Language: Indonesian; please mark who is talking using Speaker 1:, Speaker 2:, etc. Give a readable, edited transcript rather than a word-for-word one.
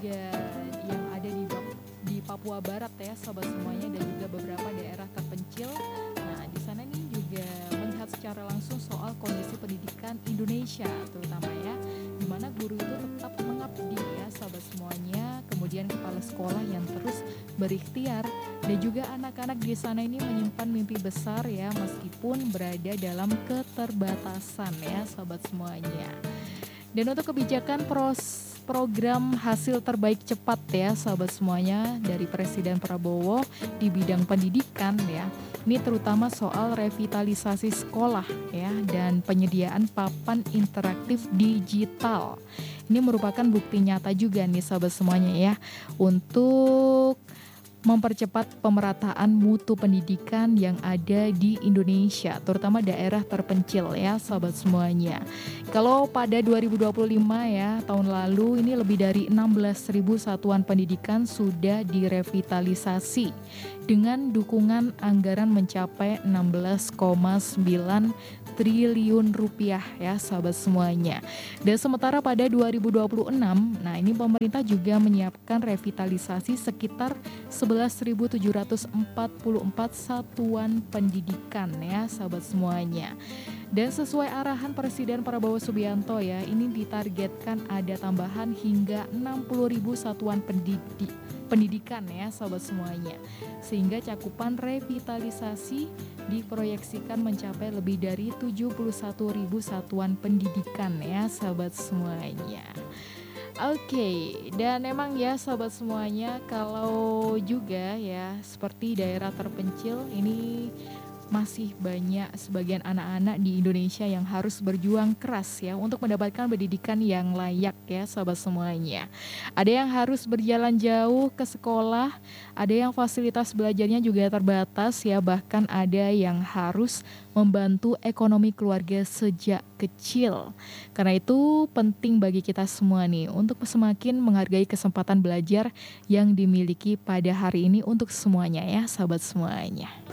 Speaker 1: juga yang ada di Papua Barat ya sobat semuanya, dan juga beberapa daerah terpencil. Nah di sana nih juga melihat secara langsung soal kondisi pendidikan Indonesia terutama ya, di mana guru itu tetap mengabdi ya sobat semuanya, kemudian kepala sekolah yang terus berikhtiar, dan juga anak-anak di sana ini menyimpan mimpi besar ya meskipun berada dalam keterbatasan ya sobat semuanya. Dan untuk kebijakan program hasil terbaik cepat ya sahabat semuanya dari Presiden Prabowo di bidang pendidikan ya, ini terutama soal revitalisasi sekolah ya dan penyediaan papan interaktif digital. Ini merupakan bukti nyata juga nih sahabat semuanya ya, untuk mempercepat pemerataan mutu pendidikan yang ada di Indonesia, terutama daerah terpencil ya sahabat semuanya. Kalau pada 2025 ya, tahun lalu ini lebih dari 16.000 satuan pendidikan sudah direvitalisasi dengan dukungan anggaran mencapai 16,9 triliun rupiah ya sahabat semuanya. Dan sementara pada 2026, nah ini pemerintah juga menyiapkan revitalisasi sekitar 11.744 satuan pendidikan ya sahabat semuanya. Dan sesuai arahan Presiden Prabowo Subianto ya, ini ditargetkan ada tambahan hingga 60.000 satuan pendidikan ya sahabat semuanya. Sehingga cakupan revitalisasi diproyeksikan mencapai lebih dari 71.000 satuan pendidikan ya sahabat semuanya. Oke, dan emang ya sahabat semuanya, kalau juga ya seperti daerah terpencil ini masih banyak sebagian anak-anak di Indonesia yang harus berjuang keras ya untuk mendapatkan pendidikan yang layak ya sahabat semuanya. Ada yang harus berjalan jauh ke sekolah, ada yang fasilitas belajarnya juga terbatas ya, bahkan ada yang harus membantu ekonomi keluarga sejak kecil. Karena itu penting bagi kita semua nih untuk semakin menghargai kesempatan belajar yang dimiliki pada hari ini untuk semuanya ya sahabat semuanya.